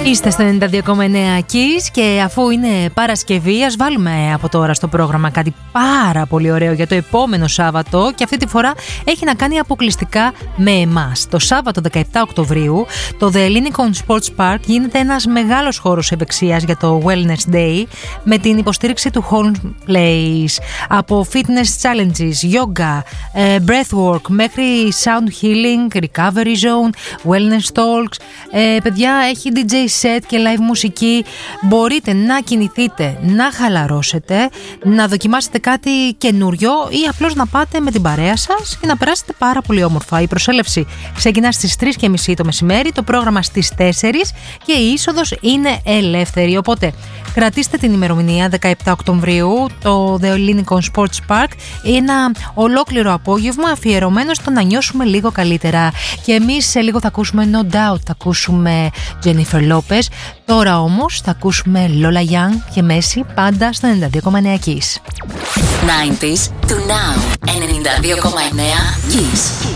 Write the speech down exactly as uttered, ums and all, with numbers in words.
Είστε στο ενενήντα δύο κόμμα εννέα Kiss και αφού είναι Παρασκευή, ας βάλουμε από τώρα στο πρόγραμμα κάτι πάρα πολύ ωραίο για το επόμενο Σάββατο και αυτή τη φορά έχει να κάνει αποκλειστικά με εμάς. Το Σάββατο δεκαεπτά Οκτωβρίου το The Lincoln Sports Park γίνεται ένας μεγάλος χώρος ευεξίας για το Wellness Day με την υποστήριξη του Home Place. Από fitness challenges, yoga, breathwork μέχρι sound healing, recovery zone, wellness talks. Ε, παιδιά, έχει ντι τζέι set και live μουσική. Μπορείτε να κινηθείτε, να χαλαρώσετε, να δοκιμάσετε κάτι καινούριο ή απλώς να πάτε με την παρέα σας και να περάσετε πάρα πολύ όμορφα. Η προσέλευση ξεκινά στις τρεις και μισή το μεσημέρι, το πρόγραμμα στις τέσσερις και η είσοδος είναι ελεύθερη. Οπότε κρατήστε την ημερομηνία δεκαεπτά Οκτωβρίου, το The Lincoln Sports Park. Ένα ολόκληρο απόγευμα αφιερωμένο στο να νιώσουμε λίγο καλύτερα. Και εμείς σε λίγο θα ακούσουμε No Doubt, θα ακούσουμε Jennifer Lopez. Τώρα όμως θα ακούσουμε Lola Young και Messi, πάντα στο ενενήντα δύο κόμμα εννέα Kiss. ενενήντα to now, ενενήντα δύο κόμμα εννέα Kiss.